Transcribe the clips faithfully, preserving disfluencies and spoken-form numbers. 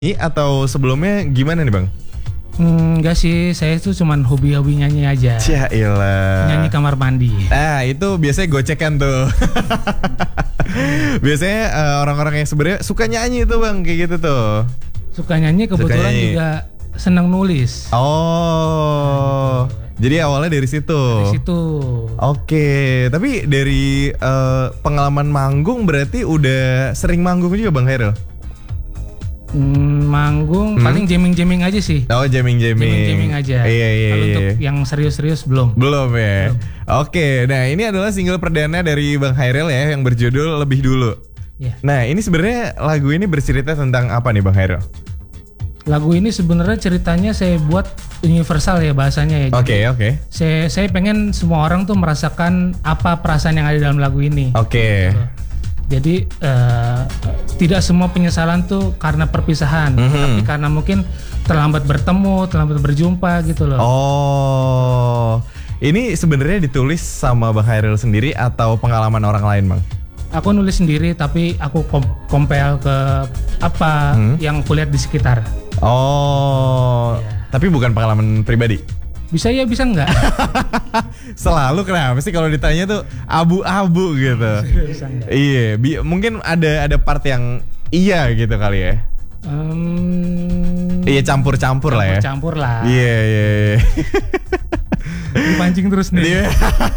Ini atau sebelumnya gimana nih Bang? Hmm, enggak sih, saya tuh cuman hobi-hobi nyanyi aja. Cailah. Nyanyi kamar mandi. Nah itu biasanya gocekan tuh. Biasanya uh, orang-orang yang sebenarnya suka nyanyi tuh Bang, kayak gitu tuh. Suka nyanyi, kebetulan nyanyi. Juga senang nulis. Oh, nah, jadi awalnya dari situ. Dari situ. Oke, tapi dari uh, pengalaman manggung berarti udah sering manggung juga Bang Khairil? Hmm, manggung hmm? paling jamming-jamming aja sih. Oh, jamming-jamming. Jamming-jamming aja. Iya, iya, Kalau iya. untuk yang serius-serius belum. Belum ya. Belum. Oke, nah ini adalah single perdana dari Bang Khairil ya yang berjudul Lebih Dulu. Yeah. Nah, ini sebenarnya lagu ini bercerita tentang apa nih Bang Khairil? Lagu ini sebenarnya ceritanya saya buat universal ya bahasanya ya. Oke, okay, oke. Okay. Saya saya pengen semua orang tuh merasakan apa perasaan yang ada dalam lagu ini. Oke. Okay. Jadi uh, tidak semua penyesalan tuh karena perpisahan, mm-hmm. tapi karena mungkin terlambat bertemu, terlambat berjumpa gitu loh. Oh, ini sebenarnya ditulis sama Bang Khairil sendiri atau pengalaman orang lain Bang? Aku nulis sendiri tapi aku kom- compare ke apa hmm? yang kulihat di sekitar. Oh, ya. Tapi bukan pengalaman pribadi? Bisa ya, bisa enggak? Selalu kenapa sih kalau ditanya tuh abu-abu gitu. Bisa enggak? Iya, bi- mungkin ada ada part yang iya gitu kali ya. Um, iya campur-campur lah ya. Campur lah. Iya iya. iya. Dipancing terus nih. Oke,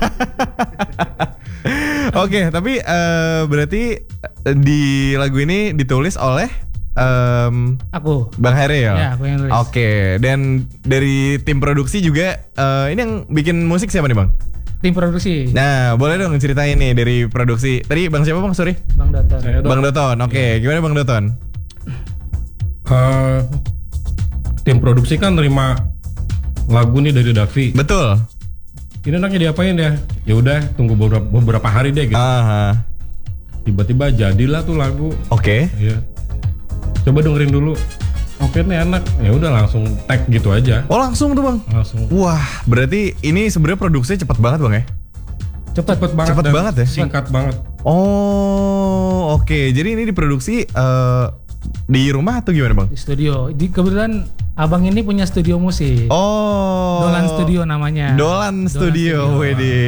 okay, tapi uh, berarti di lagu ini ditulis oleh Um, aku Bang Khairil ya? Ya, aku yang nulis. Oke, okay. Dan dari tim produksi juga uh, ini yang bikin musik siapa nih Bang? Tim produksi. Nah, boleh dong ceritain nih dari produksi. Tadi Bang siapa Bang? Sorry. Bang Doton. Bang Doton. Oke, okay. Gimana Bang Doton? Uh, tim produksi kan nerima lagu nih dari Davi. Betul. Ini anaknya diapain ya? Ya udah, tunggu beberapa, beberapa hari deh gitu. Uh-huh. Tiba-tiba jadilah tuh lagu. Oke. Okay. Iya. Coba dengerin dulu. Oke nih enak. Ya udah langsung tag gitu aja. Oh langsung tuh Bang. Langsung. Wah, berarti ini sebenarnya produksinya cepat banget Bang ya? Cepat, cepat banget. Cepat banget ya? Singkat banget. Oh, oke. Okay. Jadi ini diproduksi uh, di rumah atau gimana Bang? Di studio. Di kebetulan Abang ini punya studio musik. Oh. Dolan Studio namanya. Dolan Studio,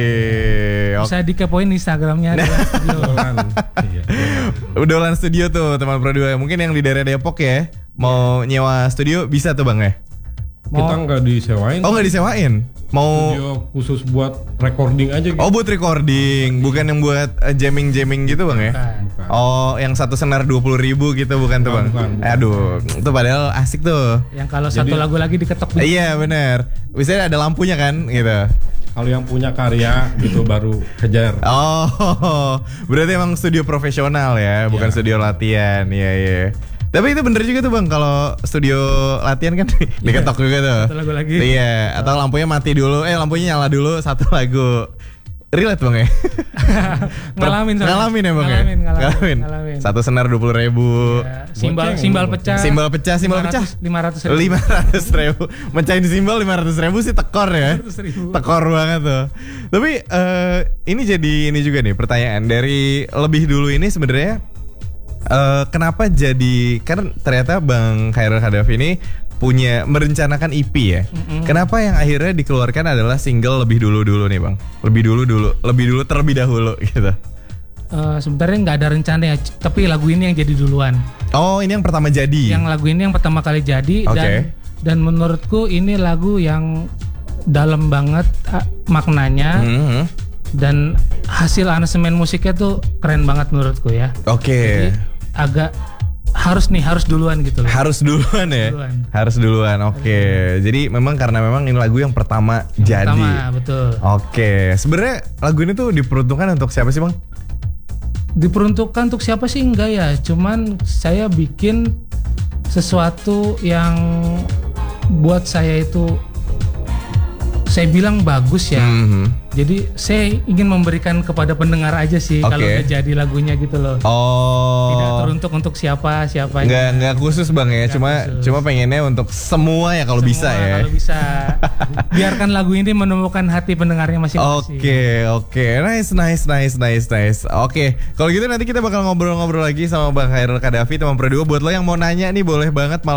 Wede. Bisa dikepoin Instagramnya Dolan Studio. Dolan. Iya. Dolan Studio tuh teman produksi. Mungkin yang di daerah Depok ya, mau nyewa studio bisa tuh Bang ya? Mau. Kita nggak disewain. Oh nggak disewain? Mau studio khusus buat recording aja gitu. Oh buat recording, bukan yang buat uh, jamming-jamming gitu Bang ya? Bukan. Oh yang satu senar dua puluh ribu gitu bukan, bukan tuh Bang? Bukan, bukan. Aduh, itu padahal asik tuh. Yang kalau satu lagu lagi diketok. Iya benar. Biasanya ada lampunya kan gitu. Kalau yang punya karya gitu baru kejar. Oh, berarti emang studio profesional ya, bukan ya. Studio latihan. Iya iya. Tapi itu bener juga tuh Bang, kalau studio latihan kan diketok juga tuh. Satu lagu lagi. Iya, atau lampunya mati dulu, eh lampunya nyala dulu satu lagu. Relate Bang ya? ngalamin soalnya. Ngalamin ya Bang ngalamin, ya? Ngalamin, ngalamin. Satu senar dua puluh ribu. Iya. Simbal, simbal pecah. Simbal pecah, simbal pecah. lima ratus ribu. lima ratus ribu. Mencahin simbal lima ratus ribu sih tekor ya. Tekor banget tuh. Tapi uh, ini jadi ini juga nih pertanyaan. Dari Lebih Dulu ini sebenarnya Uh, kenapa jadi, kan ternyata Bang Khairil Khadafi ini punya merencanakan E P ya. Mm-hmm. Kenapa yang akhirnya dikeluarkan adalah single Lebih Dulu Dulu nih Bang? Lebih dulu dulu, lebih dulu terlebih dahulu gitu. Uh, sebenarnya nggak ada rencana ya, tapi lagu ini yang jadi duluan. Oh ini yang pertama jadi? Yang lagu ini yang pertama kali jadi. Okay. dan dan menurutku ini lagu yang dalam banget uh, maknanya. Mm-hmm. Dan hasil aransemen musiknya tuh keren banget menurutku ya. Oke. Okay. Agak harus nih harus duluan gitu loh. Harus duluan ya. Duluan. Harus duluan. Oke. Okay. Jadi memang karena memang ini lagu yang pertama yang jadi. Pertama, betul. Oke. Okay. Sebenarnya lagu ini tuh diperuntukkan untuk siapa sih Bang? Diperuntukkan untuk siapa sih enggak ya. Cuman saya bikin sesuatu yang buat saya itu saya bilang bagus ya. Mm-hmm. Jadi saya ingin memberikan kepada pendengar aja sih Oke. kalau udah jadi lagunya gitu loh. Oh. Tidak teruntuk untuk siapa siapa. Nggak nggak khusus bang ya, Nggak cuma khusus. cuma pengennya untuk semua ya kalau Semua bisa ya. Kalau bisa. Biarkan lagu ini menemukan hati pendengarnya masing-masing. Oke oke, nice nice nice nice nice. Oke, kalau gitu nanti kita bakal ngobrol-ngobrol lagi sama Bang Khairul Qaddafi teman Pro dua. Buat lo yang mau nanya nih boleh banget malam